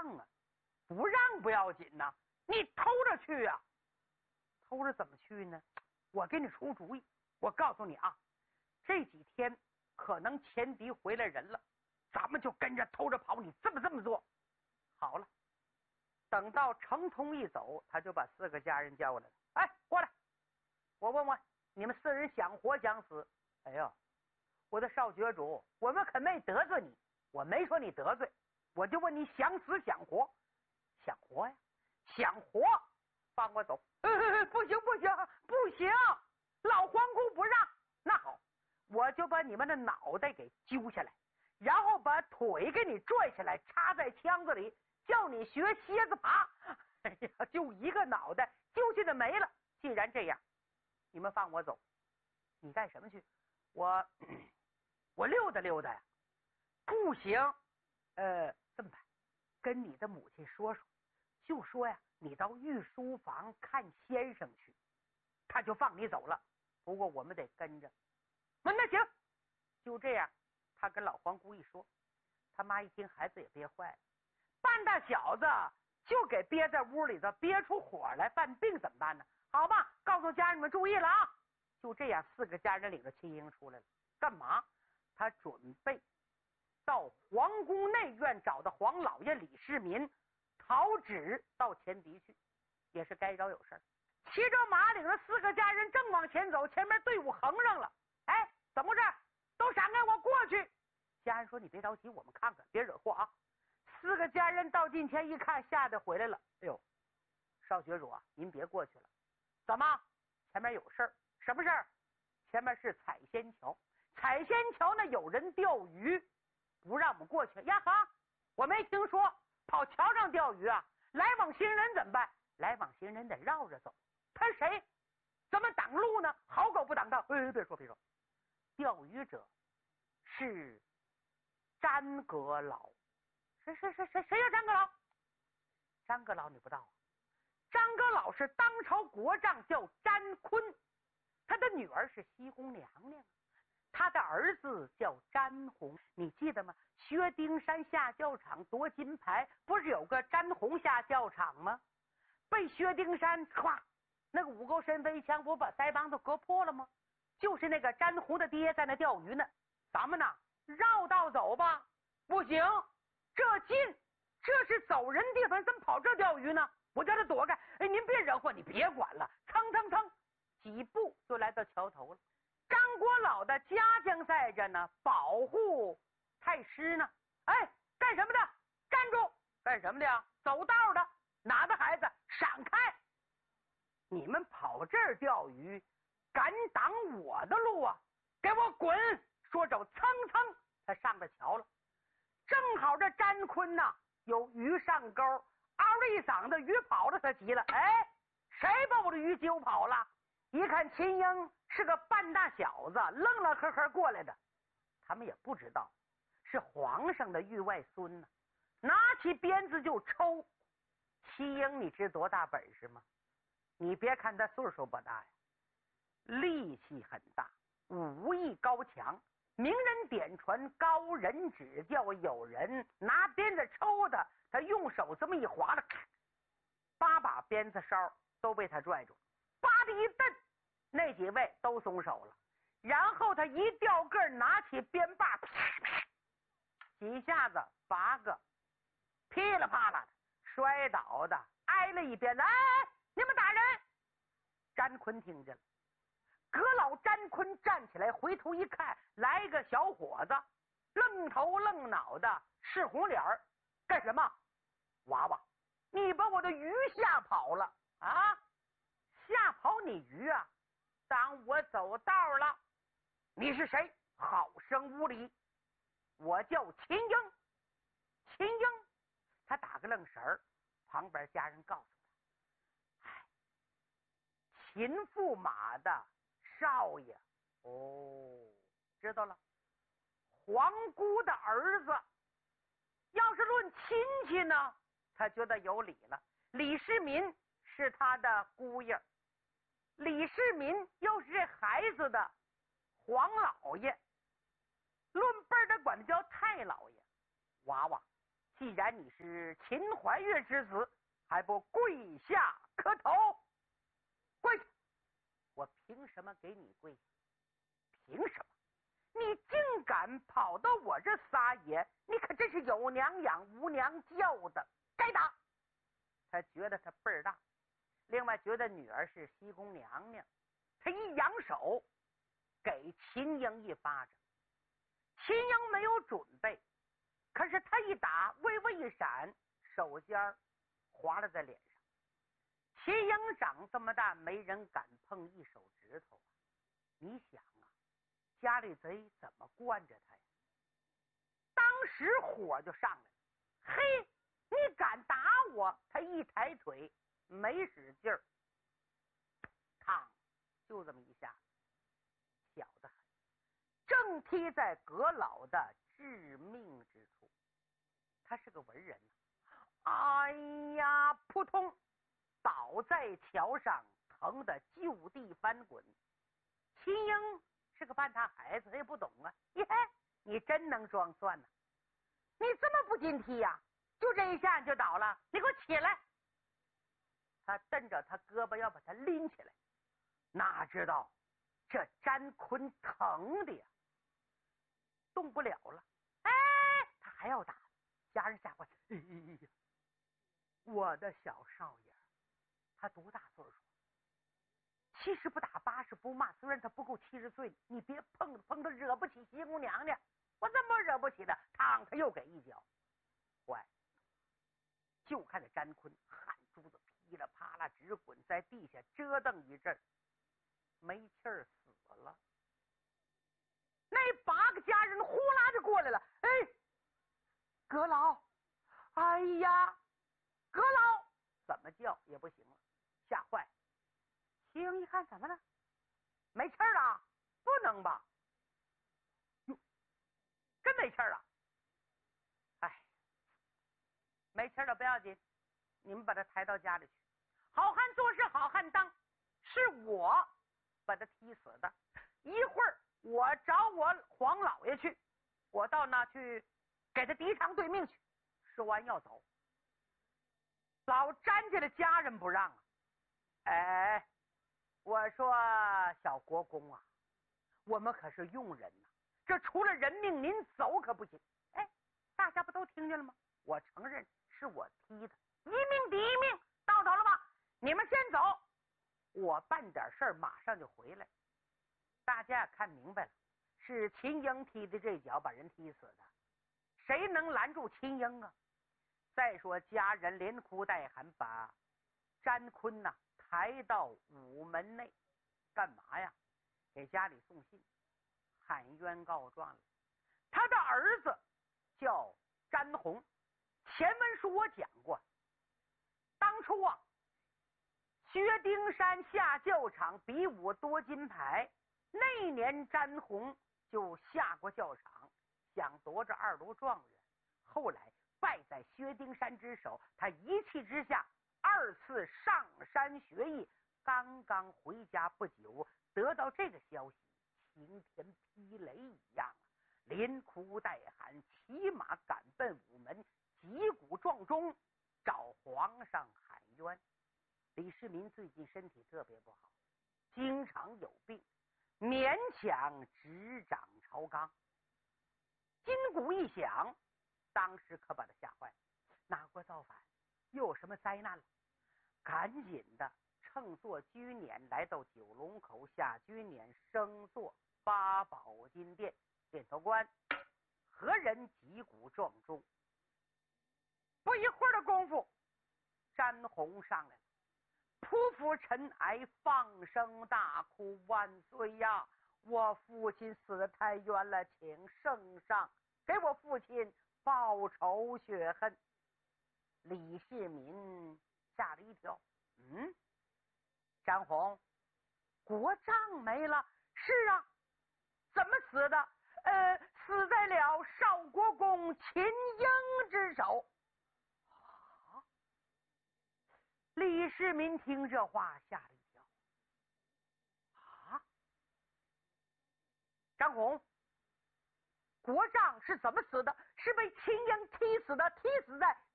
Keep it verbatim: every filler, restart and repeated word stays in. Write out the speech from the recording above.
让啊，不让不要紧呐，你偷着去啊。偷着怎么去呢？我给你出主意，我告诉你啊，这几天可能前敌回来人了，咱们就跟着偷着跑，你这么这么做。好了，等到程通一走，他就把四个家人叫过来了。哎，过来，我问问你们四人想活想死？哎呦，我的少学主，我们可没得罪你，我没说你得罪，我就问你想死想活？想活呀，想活，放我走。呃、不行不行不行，老皇姑不让。那好，我就把你们的脑袋给揪下来，然后把腿给你拽下来，插在腔子里，叫你学蝎子爬。哎呀，就一个脑袋揪下来没了。既然这样，你们放我走。你干什么去？我我溜达溜达呀。不行，呃，这么办，跟你的母亲说说，就说呀，你到御书房看先生去，他就放你走了。不过我们得跟着。那那行，就这样。他跟老皇姑一说，他妈一听，孩子也憋坏了，半大小子就给憋在屋里头，憋出火来，犯病怎么办呢？好吧，告诉家人们注意了啊！就这样，四个家人领着秦英出来了。干嘛？他准备到皇宫内院找到黄老爷李世民，讨旨到前敌去，也是该着有事儿。骑着马领着四个家人正往前走，前面队伍横上了。哎，怎么回事？都闪开，我过去。家人说：“你别着急，我们看看，别惹祸啊。”四个家人到近前一看，吓得回来了。哎呦，少学主啊，您别过去了。怎么？前面有事儿？什么事儿？前面是采仙桥，采仙桥那有人钓鱼，不让我们过去。呀哈，我没听说，跑桥上钓鱼啊？来往行人怎么办？来往行人得绕着走。他谁？怎么挡路呢？好狗不挡道。哎，别说别说，钓鱼者是詹阁老。谁谁谁谁谁叫张阁老？张阁老你不知道啊？张阁老是当朝国丈，叫詹坤，他的女儿是西宫娘娘，他的儿子叫詹洪，你记得吗？薛丁山下教场夺金牌，不是有个詹洪下教场吗？被薛丁山咵那个五钩神飞枪不把腮帮子割破了吗？就是那个詹洪的爹在那钓鱼呢。咱们呢绕道走吧。不行，这近，这是走人地方，怎么跑这钓鱼呢？我叫他躲开。哎，您别惹祸，你别管了。蹭蹭蹭，几步就来到桥头了。张国老的家将在这呢，保护太师呢。哎，干什么的？站住！干什么的呀？走道的，哪的孩子？闪开！你们跑这儿钓鱼，敢挡我的路啊？给我滚！说着，蹭蹭，他上了桥了。正好这詹坤呐，有鱼上钩，嗷了一嗓子，鱼跑了，他急了。哎，谁把我的鱼揪跑了？一看秦英是个半大小子，愣愣呵呵过来的，他们也不知道是皇上的御外孙呢，拿起鞭子就抽。秦英你知多大本事吗？你别看他岁数不大呀，力气很大，武艺高强，名人点传，高人指教，有人拿鞭子抽他，他用手这么一划了，八把鞭子梢都被他拽住，叭的一蹬，那几位都松手了。然后他一掉个拿起鞭把，几下子八个噼里啪啦的摔倒的，挨了一鞭子。哎，你们打人！詹坤听见了，阁老詹坤站起来，回头一看，来个小伙子，愣头愣脑的，是红脸儿，干什么？娃娃，你把我的鱼吓跑了啊！吓跑你鱼啊？当我走道了？你是谁？好生无礼！我叫秦英。秦英，他打个愣神儿，旁边家人告诉他：“哎，秦驸马的少爷。哦，知道了。皇姑的儿子。要是论亲戚呢，他觉得有理了。李世民是他的姑爷，李世民又是这孩子的皇老爷，论辈儿他管他叫太老爷。娃娃， 既然你是秦怀岳之子，还不跪下磕头？跪下！我凭什么给你跪下？凭什么？你竟敢跑到我这撒野，你可真是有娘养无娘教的，该打！他觉得他辈儿大，另外觉得女儿是西宫娘娘，他一扬手给秦英一巴掌。秦英没有准备，可是他一打，微微一闪，手尖划了在脸上。秦英长这么大，没人敢碰一手指头啊！你想啊，家里贼怎么惯着他呀？当时火就上来了。嘿，你敢打我？他一抬腿，没使劲儿，嘡，就这么一下，小得很，正踢在阁老的致命之处。他是个文人啊，哎呀，扑通，倒在桥上，疼得就地翻滚。秦英是个半大孩子，他也不懂啊。耶，你真能装蒜呐、啊！你这么不禁踢呀、啊？就这一下你就倒了，你给我起来！他瞪着他胳膊要把他拎起来，哪知道这詹坤疼的呀，动不了了。哎，他还要打，家人吓坏。哎呀，我的小少爷，他多大岁数？七十不打，八十不骂。虽然他不够七十岁，你别碰碰他，惹不起西宫娘娘。我怎么惹不起的？嘡，他又给一脚，坏！就看着詹坤汗珠子噼里啪啦直滚，在地下折腾一阵，没气儿死了。那八个家人呼啦就过来了。哎，阁老，哎呀，阁老，怎么叫也不行了，吓坏。秦英一看，怎么了？没气儿了？不能吧？哟，真没气儿了！哎，没气儿了不要紧，你们把他抬到家里去。好汉做事好汉当，是我把他踢死的。一会儿我找我黄老爷去，我到那去给他敌偿对命去。说完要走，老詹家的家人不让啊！哎，我说小国公啊，我们可是用人呐、啊，这除了人命，您走可不行。哎，大家不都听见了吗？我承认是我踢的，一命抵一命，到头了吧？你们先走，我办点事儿马上就回来。大家看明白了，是秦英踢的这脚把人踢死的，谁能拦住秦英啊？再说家人连哭带喊把詹坤呐、啊、抬到午门内，干嘛呀？给家里送信，喊冤告状了。他的儿子叫詹洪，前文书我讲过，当初啊，薛丁山下教场比武夺金牌，那年詹洪就下过教场，想夺着二卢状元，后来败在薛丁山之手，他一气之下二次上山学艺，刚刚回家不久，得到这个消息，晴天霹雷一样啊，连哭带喊，骑马赶奔午门，击鼓撞钟，找皇上喊冤。李世民最近身体特别不好，经常有病，勉强执掌朝纲。金鼓一响，当时可把他吓坏，哪国造反？又有什么灾难了？赶紧的乘坐居辇来到九龙口下居辇，升坐八宝金殿，点头官何人击鼓撞钟？不一会儿的功夫，詹洪上来了，匍匐尘埃，放声大哭：万岁呀！我父亲死得太冤了，请圣上给我父亲报仇雪恨。李世民吓了一跳，嗯，张宏，国丈没了？是啊，怎么死的？呃，死在了少国公秦英之手。啊！李世民听这话吓了一跳。啊！张宏， 国丈是怎么死的？是被秦英踢死的，踢死在